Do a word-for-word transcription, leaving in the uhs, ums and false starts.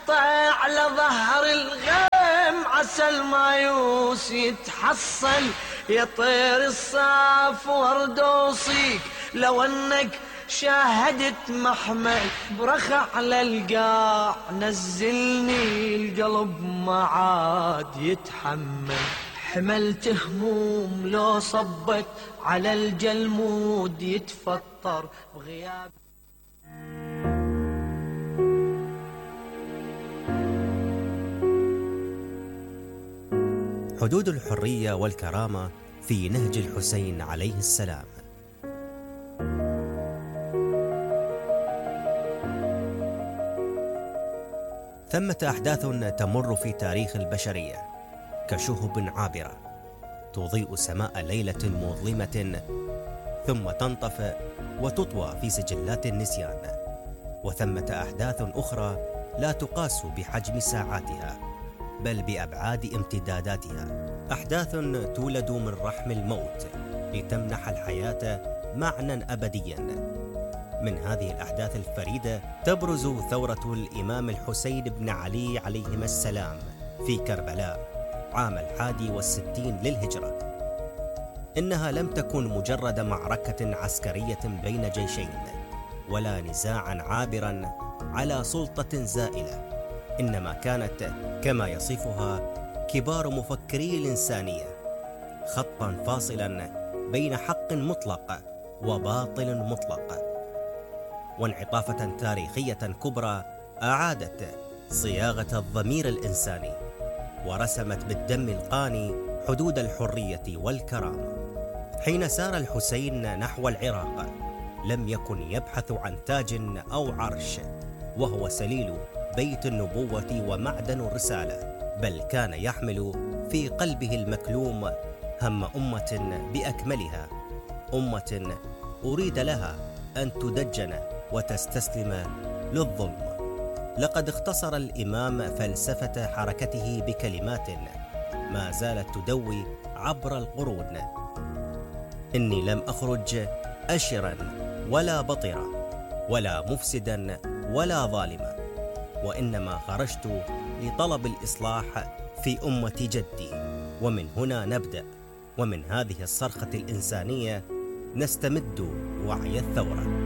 خطه على ظهر الغيم عسى المايوس يتحصل يطير الصاف ورد وصيك لو انك شاهدت محمل برخ على القاع نزلني القلب ما عاد يتحمل حملت هموم لو صبت على الجلمود يتفطر بغياب. حدود الحرية والكرامة في نهج الحسين عليه السلام. ثمة أحداث تمر في تاريخ البشرية كشهب عابرة تضيء سماء ليلة مظلمة ثم تنطفئ وتطوى في سجلات النسيان، وثمة أحداث أخرى لا تقاس بحجم ساعاتها بل بأبعاد امتداداتها، أحداث تولد من رحم الموت لتمنح الحياة معنى أبديا. من هذه الأحداث الفريدة تبرز ثورة الإمام الحسين بن علي عليهما السلام في كربلاء عام الحادي والستين للهجرة. إنها لم تكن مجرد معركة عسكرية بين جيشين ولا نزاعا عابرا على سلطة زائلة، إنما كانت كما يصفها كبار مفكري الإنسانية خطا فاصلا بين حق مطلق وباطل مطلق، وانعطافة تاريخية كبرى أعادت صياغة الضمير الإنساني ورسمت بالدم القاني حدود الحرية والكرامة. حين سار الحسين نحو العراق لم يكن يبحث عن تاج أو عرش وهو سليل بيت النبوة ومعدن الرسالة، بل كان يحمل في قلبه المكلوم هم أمة بأكملها، أمة أريد لها أن تدجن وتستسلم للظلم. لقد اختصر الإمام فلسفة حركته بكلمات ما زالت تدوي عبر القرون: إني لم أخرج أشرا ولا بطرا ولا مفسدا ولا ظالما، وإنما خرجت لطلب الإصلاح في أمة جدي. ومن هنا نبدأ، ومن هذه الصرخة الإنسانية نستمد وعي الثورة.